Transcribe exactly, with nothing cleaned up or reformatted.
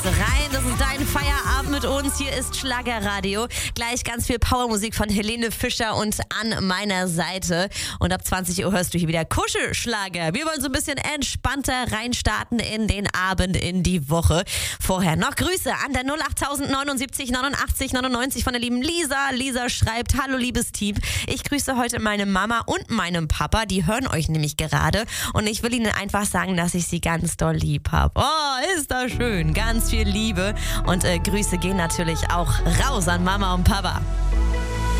Rein, das ist dein Feierabend mit uns. Hier ist Schlagerradio. Gleich ganz viel Powermusik von Helene Fischer und an meiner Seite. Und ab zwanzig Uhr hörst du hier wieder Kuschelschlager. Wir wollen so ein bisschen entspannter reinstarten in den Abend, in die Woche. Vorher noch Grüße an der null acht neunundsiebzig neunundachtzig neunundneunzig von der lieben Lisa. Lisa schreibt: Hallo liebes Team. Ich grüße heute meine Mama und meinen Papa. Die hören euch nämlich gerade. Und ich will ihnen einfach sagen, dass ich sie ganz doll lieb habe. Oh, ist das schön. Ganz viel Liebe und äh, Grüße gehen natürlich auch raus an Mama und Papa.